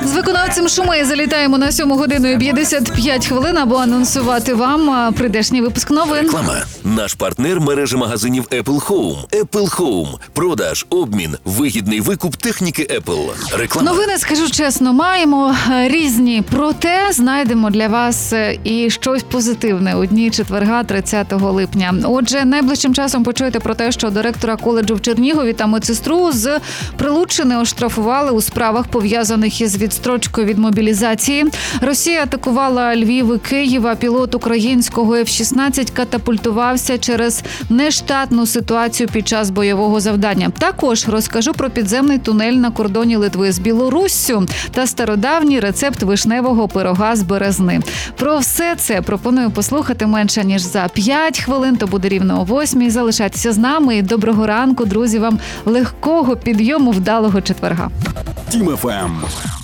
З виконавцем Шумей залітаємо на 7 годину і 55 хвилин, або анонсувати вам прийдешній випуск новин. Реклама. Наш партнер – мережа магазинів Apple Home. Apple Home. Продаж, обмін, вигідний викуп техніки Apple. Реклама. Новини, скажу чесно, маємо різні, проте знайдемо для вас і щось позитивне у дні четверга, 30 липня. Отже, найближчим часом почуєте про те, що директора коледжу в Чернігові та медсестру з Прилуччини оштрафували у справах, пов'язаних із відстрочкою від мобілізації. Росія атакувала Львів і Київ, а пілот українського F-16 катапультувався через нештатну ситуацію під час бойового завдання. Також розкажу про підземний тунель на кордоні Литви з Білоруссю та стародавній рецепт вишневого пирога з березни. Про все це пропоную послухати менше ніж за 5 хвилин, то буде рівно о 8:00. Залишайтеся з нами і доброго ранку, друзі, вам легкого підйому, вдалого четверга. Тім ФМ.